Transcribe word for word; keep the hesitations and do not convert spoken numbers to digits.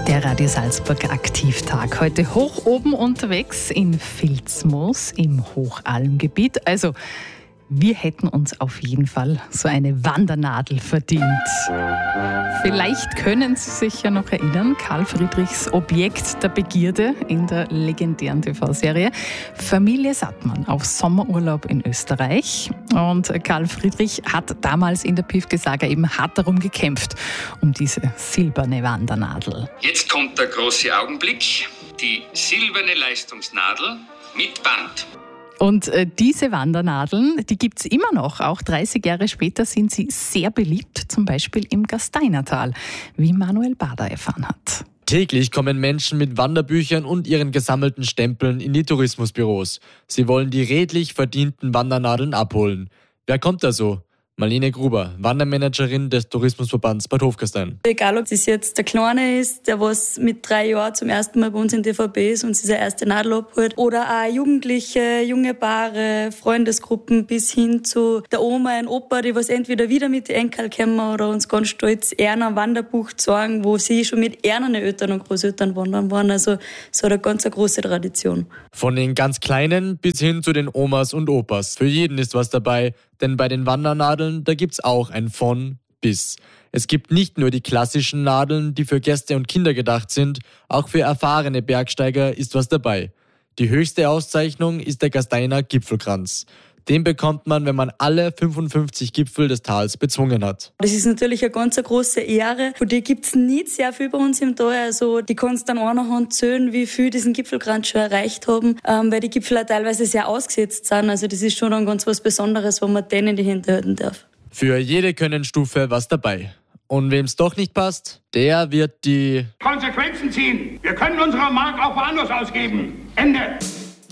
Der Radio Salzburg Aktivtag. Heute hoch oben unterwegs in Vilsmoos im Hochalmgebiet. Also wir hätten uns auf jeden Fall so eine Wandernadel verdient. Vielleicht können Sie sich ja noch erinnern, Karl Friedrichs Objekt der Begierde in der legendären T V-Serie. Familie Sattmann auf Sommerurlaub in Österreich. Und Karl Friedrich hat damals in der Piefke-Saga eben hart darum gekämpft, um diese silberne Wandernadel. Jetzt kommt der große Augenblick, die silberne Leistungsnadel mit Band. Und äh, diese Wandernadeln, die gibt es immer noch. Auch dreißig Jahre später sind sie sehr beliebt, zum Beispiel im Gasteinertal, wie Manuel Bader erfahren hat. Täglich kommen Menschen mit Wanderbüchern und ihren gesammelten Stempeln in die Tourismusbüros. Sie wollen die redlich verdienten Wandernadeln abholen. Wer kommt da so? Marlene Gruber, Wandermanagerin des Tourismusverbands Bad Hofgastein. Egal, ob das jetzt der Kleine ist, der was mit drei Jahren zum ersten Mal bei uns in T V B ist und sich seine erste Nadel abholt, oder auch Jugendliche, junge Paare, Freundesgruppen bis hin zu der Oma und Opa, die was entweder wieder mit den Enkel kommen oder uns ganz stolz eher ein Wanderbuch zeigen, wo sie schon mit ihren Eltern und Großeltern wandern waren. Also so eine ganz große Tradition. Von den ganz Kleinen bis hin zu den Omas und Opas. Für jeden ist was dabei, denn bei den Wandernadeln, da gibt's auch ein von bis. Es gibt nicht nur die klassischen Nadeln, die für Gäste und Kinder gedacht sind, auch für erfahrene Bergsteiger ist was dabei. Die höchste Auszeichnung ist der Gasteiner Gipfelkranz. Den bekommt man, wenn man alle fünfundfünfzig Gipfel des Tals bezwungen hat. Das ist natürlich eine ganz große Ehre. Und die gibt's nicht sehr viel bei uns im Tal. Also die kannst du an einer Hand zählen, wie viel diesen Gipfelkranz schon erreicht haben, ähm, weil die Gipfel auch teilweise sehr ausgesetzt sind. Also das ist schon dann ganz was Besonderes, wenn man denen in die Hände halten darf. Für jede Könnenstufe was dabei. Und wem's doch nicht passt, der wird die Konsequenzen ziehen. Wir können unsere Mark auch woanders ausgeben. Ende.